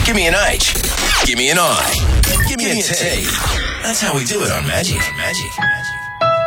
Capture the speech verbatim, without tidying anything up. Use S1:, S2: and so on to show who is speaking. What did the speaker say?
S1: Give me an H. Give me an I. Give me a T. That's how we do it on Magic. Magic. Magic.